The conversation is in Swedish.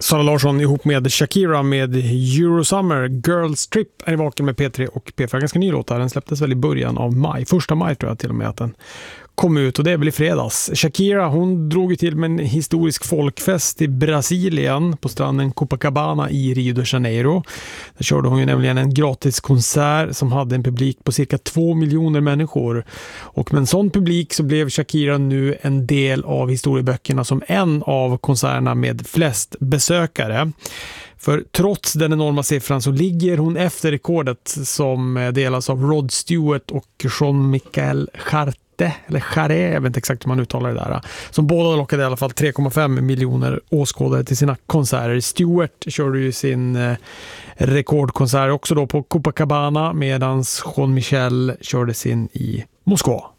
Sara Larsson ihop med Shakira med Eurosummer. Girls Trip är i vaken med P3 och P4. Ganska ny låt här. Den släpptes väl i början av maj. 1 maj tror jag till och med att den kom ut, och det är väl i fredags. Shakira, hon drog ju till med en historisk folkfest i Brasilien på stranden Copacabana i Rio de Janeiro. Där körde hon ju nämligen en gratis konsert som hade en publik på cirka 2 miljoner människor. Och med en sån publik så blev Shakira nu en del av historieböckerna som en av konserterna med flest besökare. För trots den enorma siffran så ligger hon efter rekordet som delas av Rod Stewart och Jean-Michel Jarre, jag vet inte exakt hur man uttalar det där, som båda lockade i alla fall 3,5 miljoner åskådare till sina konserter. Stewart körde ju sin rekordkonsert också då på Copacabana, medan Jean-Michel körde sin i Moskva.